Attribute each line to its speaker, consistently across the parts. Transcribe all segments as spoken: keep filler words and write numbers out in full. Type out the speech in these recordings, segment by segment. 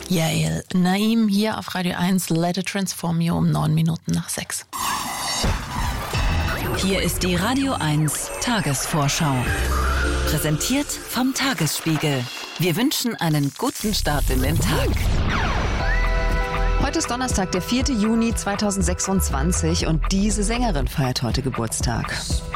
Speaker 1: Yael Naim hier auf Radio eins, Let It Transform You um neun Minuten nach sechs.
Speaker 2: Hier ist die Radio eins Tagesvorschau. Präsentiert vom Tagesspiegel. Wir wünschen einen guten Start in den Tag.
Speaker 3: Heute ist Donnerstag, der vierte Juni zweitausendsechsundzwanzig und diese Sängerin feiert heute Geburtstag.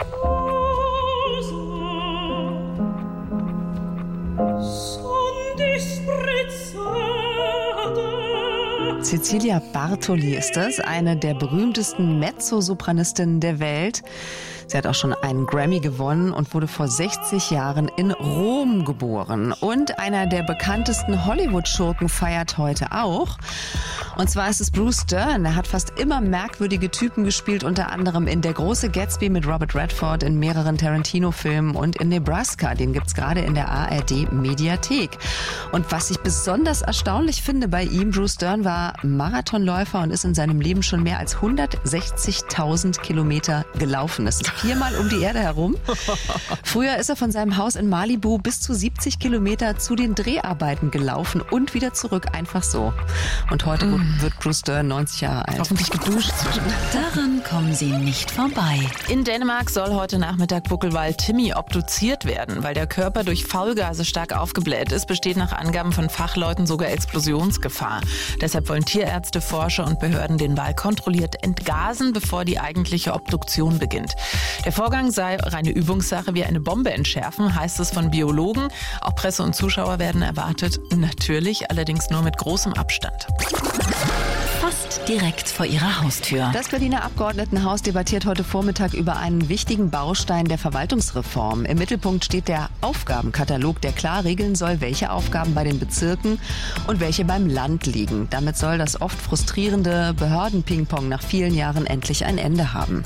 Speaker 3: Cecilia Bartoli ist das, eine der berühmtesten Mezzosopranistinnen der Welt. Sie hat auch schon einen Grammy gewonnen und wurde vor sechzig Jahren in Rom geboren. Und einer der bekanntesten Hollywood-Schurken feiert heute auch. Und zwar ist es Bruce Dern. Er hat fast immer merkwürdige Typen gespielt, unter anderem in Der große Gatsby mit Robert Redford, in mehreren Tarantino-Filmen und in Nebraska. Den gibt's gerade in der A R D-Mediathek. Und was ich besonders erstaunlich finde bei ihm, Bruce Dern war Marathonläufer und ist in seinem Leben schon mehr als hundertsechzigtausend Kilometer gelaufen. Das ist viermal um die Erde herum. Früher ist er von seinem Haus in Malibu bis zu siebzig Kilometer zu den Dreharbeiten gelaufen und wieder zurück, einfach so. Und heute mm. wird Bruce Dern neunzig Jahre alt.
Speaker 1: Hoffentlich geduscht zwischen.
Speaker 2: Daran kommen Sie nicht vorbei.
Speaker 1: In Dänemark soll heute Nachmittag Buckelwal Timmy obduziert werden. Weil der Körper durch Faulgase stark aufgebläht ist, besteht nach Angaben von Fachleuten sogar Explosionsgefahr. Deshalb wollen Tierärzte, Forscher und Behörden den Wal kontrolliert entgasen, bevor die eigentliche Obduktion beginnt. Der Vorgang sei reine Übungssache, wie eine Bombe entschärfen, heißt es von Biologen. Auch Presse und Zuschauer werden erwartet. Natürlich, allerdings nur mit großem Abstand.
Speaker 2: Fast direkt vor Ihrer Haustür.
Speaker 3: Das Berliner Abgeordnetenhaus debattiert heute Vormittag über einen wichtigen Baustein der Verwaltungsreform. Im Mittelpunkt steht der Aufgabenkatalog, der klar regeln soll, welche Aufgaben bei den Bezirken und welche beim Land liegen. Damit soll das oft frustrierende Behörden-Ping-Pong nach vielen Jahren endlich ein Ende haben.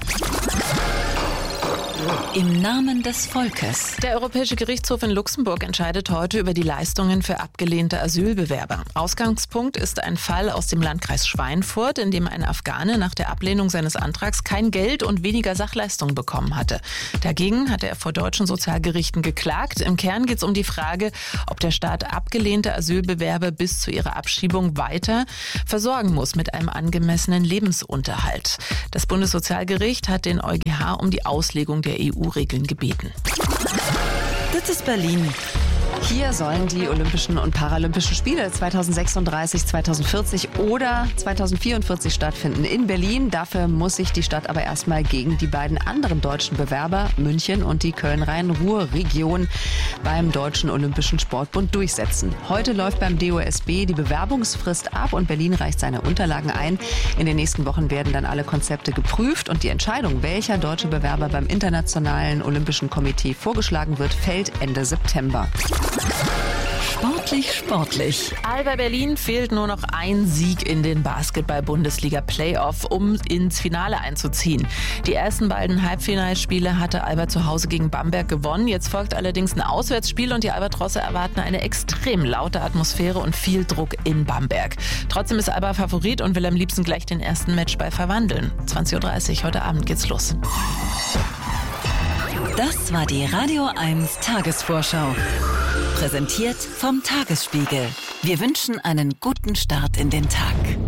Speaker 2: Im Namen des Volkes.
Speaker 1: Der Europäische Gerichtshof in Luxemburg entscheidet heute über die Leistungen für abgelehnte Asylbewerber. Ausgangspunkt ist ein Fall aus dem Landkreis Schweinfurt, in dem ein Afghane nach der Ablehnung seines Antrags kein Geld und weniger Sachleistungen bekommen hatte. Dagegen hatte er vor deutschen Sozialgerichten geklagt. Im Kern geht es um die Frage, ob der Staat abgelehnte Asylbewerber bis zu ihrer Abschiebung weiter versorgen muss mit einem angemessenen Lebensunterhalt. Das Bundessozialgericht hat den EuGH um die Auslegung der E U-Regeln gebeten.
Speaker 2: Das ist Berlin.
Speaker 3: Hier sollen die Olympischen und Paralympischen Spiele zweitausendsechsunddreißig, zweitausendvierzig oder zweitausendvierundvierzig stattfinden in Berlin. Dafür muss sich die Stadt aber erstmal gegen die beiden anderen deutschen Bewerber, München und die Köln-Rhein-Ruhr-Region, beim Deutschen Olympischen Sportbund durchsetzen. Heute läuft beim D O S B die Bewerbungsfrist ab und Berlin reicht seine Unterlagen ein. In den nächsten Wochen werden dann alle Konzepte geprüft und die Entscheidung, welcher deutsche Bewerber beim Internationalen Olympischen Komitee vorgeschlagen wird, fällt Ende September.
Speaker 2: Sportlich, sportlich.
Speaker 1: Alba Berlin fehlt nur noch ein Sieg in den Basketball-Bundesliga-Playoff, um ins Finale einzuziehen. Die ersten beiden Halbfinalspiele hatte Alba zu Hause gegen Bamberg gewonnen. Jetzt folgt allerdings ein Auswärtsspiel und die Albatrosse erwarten eine extrem laute Atmosphäre und viel Druck in Bamberg. Trotzdem ist Alba Favorit und will am liebsten gleich den ersten Matchball verwandeln. zwanzig Uhr dreißig, heute Abend geht's los.
Speaker 2: Das war die Radio eins Tagesvorschau. Präsentiert vom Tagesspiegel. Wir wünschen einen guten Start in den Tag.